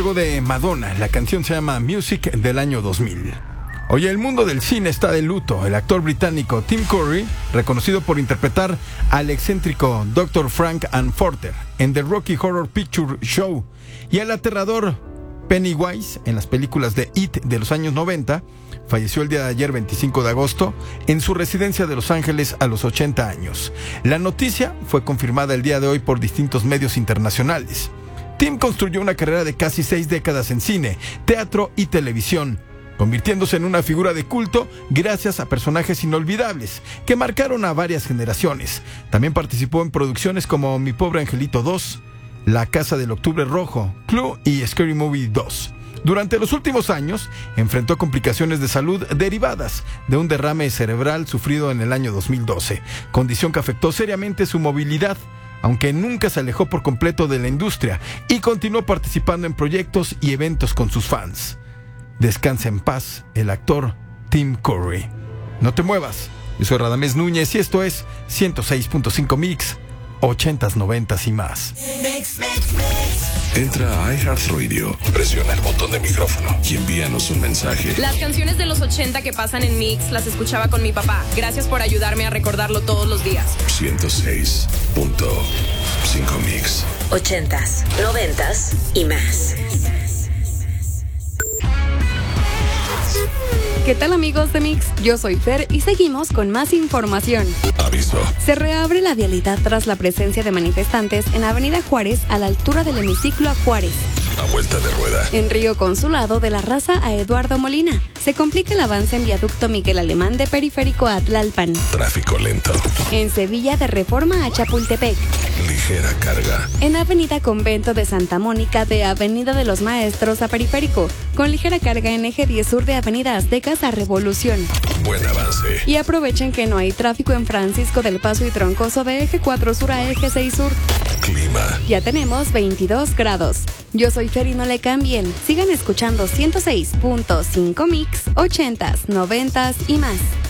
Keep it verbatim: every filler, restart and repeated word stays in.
luego de Madonna. La canción se llama Music del año dos mil. Oye, el mundo del cine está de luto. El actor británico Tim Curry, reconocido por interpretar al excéntrico doctor Frank Anforter en The Rocky Horror Picture Show y al aterrador Pennywise en las películas de It de los años noventa, falleció el día de ayer, veinticinco de agosto, en su residencia de Los Ángeles a los ochenta años. La noticia fue confirmada el día de hoy por distintos medios internacionales. Tim construyó una carrera de casi seis décadas en cine, teatro y televisión, convirtiéndose en una figura de culto gracias a personajes inolvidables que marcaron a varias generaciones. También participó en producciones como Mi Pobre Angelito dos, La Casa del Octubre Rojo, Clue y Scary Movie dos. Durante los últimos años, enfrentó complicaciones de salud derivadas de un derrame cerebral sufrido en el año dos mil doce, condición que afectó seriamente su movilidad, aunque nunca se alejó por completo de la industria y continuó participando en proyectos y eventos con sus fans. Descansa en paz el actor Tim Curry. No te muevas, yo soy Radamés Núñez y esto es ciento seis punto cinco Mix, ochentas, noventas y más. Mix, mix, mix. Entra a iHeartRadio, presiona el botón de micrófono y envíanos un mensaje. Las canciones de los ochenta que pasan en Mix las escuchaba con mi papá. Gracias por ayudarme a recordarlo todos los días. ciento seis punto cinco Mix. Ochentas, noventas y más. ¿Qué tal, amigos de Mix? Yo soy Fer y seguimos con más información. Aviso. Se reabre la vialidad tras la presencia de manifestantes en Avenida Juárez a la altura del hemiciclo a Juárez. A vuelta de rueda. En Río Consulado, de La Raza a Eduardo Molina. Se complica el avance en viaducto Miguel Alemán de Periférico a Tlalpan. Tráfico lento. En Sevilla, de Reforma a Chapultepec. Ligera carga. En Avenida Convento de Santa Mónica, de Avenida de los Maestros a Periférico. Con ligera carga en Eje diez Sur de Avenida Aztecas a Revolución. Buen avance. Y aprovechen que no hay tráfico en Francisco del Paso y Troncoso de Eje cuatro Sur a Eje seis Sur. Clima. Ya tenemos veintidós grados. Yo soy Fer y no le cambien. Sigan escuchando ciento seis punto cinco Mix, ochentas, noventas y más.